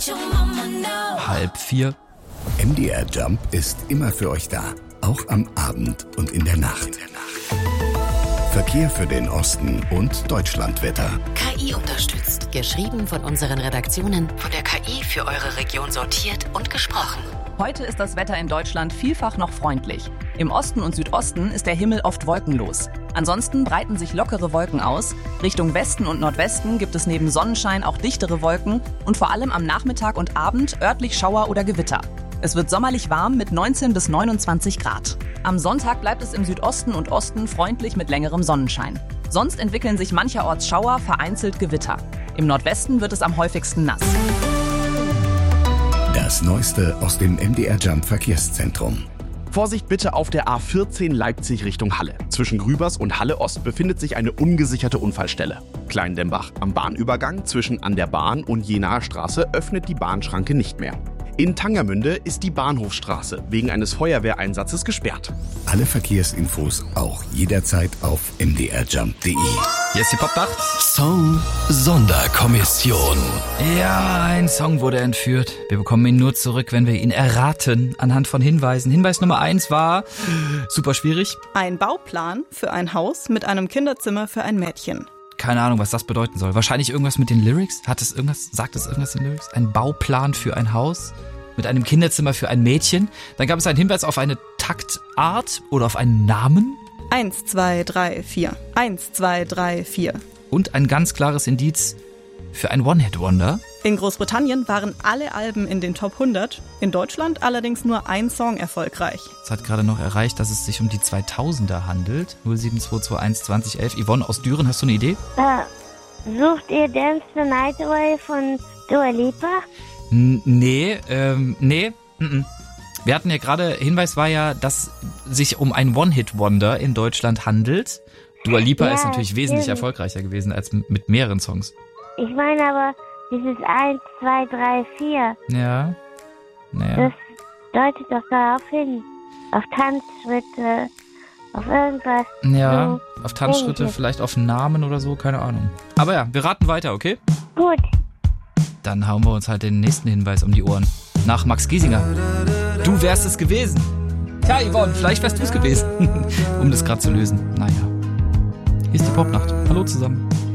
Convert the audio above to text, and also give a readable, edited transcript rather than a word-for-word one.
3:30. MDR Jump ist immer für euch da, auch am Abend und in der Nacht. Verkehr für den Osten und Deutschlandwetter. KI unterstützt. Geschrieben von unseren Redaktionen. Von der KI für eure Region sortiert und gesprochen. Heute ist das Wetter in Deutschland vielfach noch freundlich. Im Osten und Südosten ist der Himmel oft wolkenlos. Ansonsten breiten sich lockere Wolken aus. Richtung Westen und Nordwesten gibt es neben Sonnenschein auch dichtere Wolken und vor allem am Nachmittag und Abend örtlich Schauer oder Gewitter. Es wird sommerlich warm mit 19 bis 29 Grad. Am Sonntag bleibt es im Südosten und Osten freundlich mit längerem Sonnenschein. Sonst entwickeln sich mancherorts Schauer, vereinzelt Gewitter. Im Nordwesten wird es am häufigsten nass. Das Neueste aus dem MDR Jump Verkehrszentrum. Vorsicht bitte auf der A14 Leipzig Richtung Halle. Zwischen Grübers und Halle Ost befindet sich eine ungesicherte Unfallstelle. Kleindembach. Am Bahnübergang zwischen An der Bahn und Jenaer Straße öffnet die Bahnschranke nicht mehr. In Tangermünde ist die Bahnhofstraße wegen eines Feuerwehreinsatzes gesperrt. Alle Verkehrsinfos auch jederzeit auf mdrjump.de. Hier ist die Popnacht. Song Sonderkommission. Ja, ein Song wurde entführt. Wir bekommen ihn nur zurück, wenn wir ihn erraten, anhand von Hinweisen. Hinweis Nummer 1 war super schwierig. Ein Bauplan für ein Haus mit einem Kinderzimmer für ein Mädchen. Keine Ahnung, was das bedeuten soll. Wahrscheinlich irgendwas mit den Lyrics. Sagt es irgendwas in den Lyrics? Ein Bauplan für ein Haus mit einem Kinderzimmer für ein Mädchen. Dann gab es einen Hinweis auf eine Taktart oder auf einen Namen. 1, 2, 3, 4. 1, 2, 3, 4. Und ein ganz klares Indiz für ein One-Hit-Wonder. In Großbritannien waren alle Alben in den Top 100, in Deutschland allerdings nur ein Song erfolgreich. Es hat gerade noch erreicht, dass es sich um die 2000er handelt. 07221 2011. Yvonne aus Düren, hast du eine Idee? Sucht ihr Dance the Night Away von Dua Lipa? Nee. Wir hatten ja gerade, Hinweis war ja, dass sich um ein One-Hit-Wonder in Deutschland handelt. Dua Lipa ist natürlich wesentlich erfolgreicher gewesen als mit mehreren Songs. Ich meine aber dieses 1, 2, 3, 4. Ja. Naja. Das deutet doch darauf hin. Auf Tanzschritte, auf irgendwas. Ja, so auf Tanzschritte, Ähnliches. vielleicht auf Namen oder so, keine Ahnung. Aber ja, wir raten weiter, okay? Gut. Dann hauen wir uns halt den nächsten Hinweis um die Ohren. Nach Max Giesinger. Du wärst es gewesen. Tja, Yvonne, vielleicht wärst du es gewesen. Um das gerade zu lösen. Naja. Hier ist die Popnacht. Hallo zusammen.